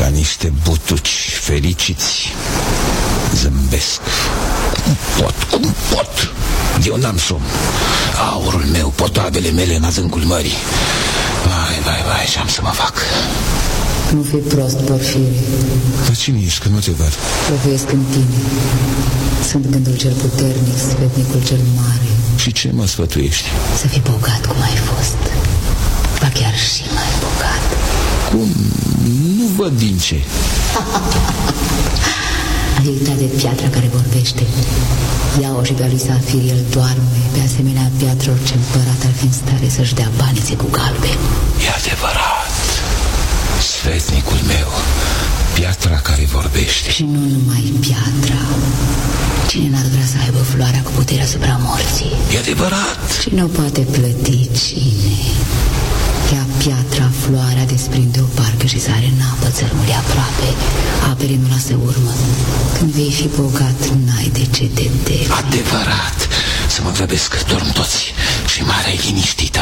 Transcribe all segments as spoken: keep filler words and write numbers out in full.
Ca niște butuci fericiți zâmbesc. Cum pot, cum pot? Eu n-am somn. Aurul meu, potabele mele în adâncul mării. Vai, vai, vai, ce-am să mă fac? Nu fi prost, Porfire. Dar cine ești, că nu te văd? Locuiesc în tine. Sunt gândul cel puternic, sfetnicul cel mare. Și ce mă sfătuiești? Să fii bogat cum ai fost. Ba chiar și mai bogat. Cum? Nu văd din ce. Ai uitat de piatra care vorbește. Ia-o și pe-a lui Safir, el doarme. Pe asemenea piatră, orice împărat ar fi în stare să-și dea banițe cu galbe. E adevărat. Sfetnicul meu, piatra care vorbește. Și nu numai piatra. Cine n-ar vrea să aibă floarea cu puterea asupra morții? E adevărat. Cine o poate plăti? Cine? Ia piatra, floarea, desprinde o barcă și sare în apă, țărmule aproape. Apele nu lasă urmă. Când vei fi bogat, n-ai de ce te temi. Adevărat. Să mă grăbesc, dorm toți și marea e liniștită.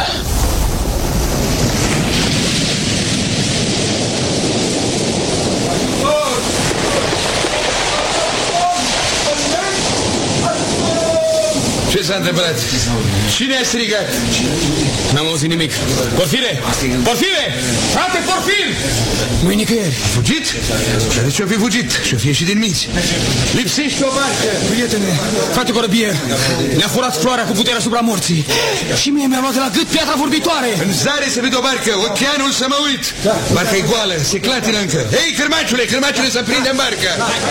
Ce s-a întâmplat? Cine a strigat? N-am auzit nimic. Porfire! Porfire! Frate, Porfir! Nu-i nicăieri. A fugit? Dar de ce-o fi fugit? Și-o fi ieșit din minți. Lipsește o barcă. Prietene, frate Corăbier, ne-a furat floarea cu puterea asupra morții. Și mie mi-a luat de la gât piatra vorbitoare. În zare se vede o barcă, ocheanul să mă uit. Barca e goală, se clatină încă. Ei, cârmaciule, cârmaciule, să prindem barca.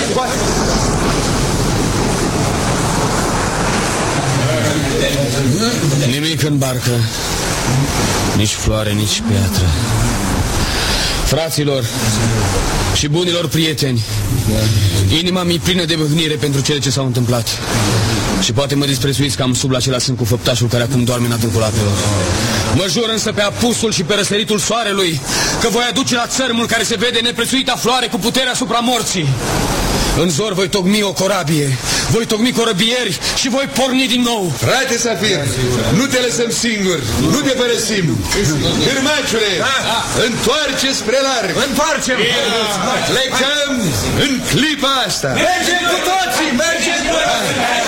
Nimic în barcă. Nici floare, nici piatră. Fraților și bunilor prieteni, inima mi-e plină de mâhnire pentru cele ce s-au întâmplat. Și poate mă disprețuiți că am sub la acela sunt cu făptașul care acum doarme în adâncul apelor. Mă jur însă pe apusul și pe răsăritul soarelui că voi aduce la țărmul care se vede neprețuita floare cu puterea asupra morții. În zor voi tocmi o corabie, voi tocmi corăbieri și voi porni din nou. Frate Safir, nu te lăsăm singur, nu te părăsim. Cârmaciule, întoarce spre larg. Întoarcem! Plecăm în clipa asta. Mergem cu toții! Mergem cu toții!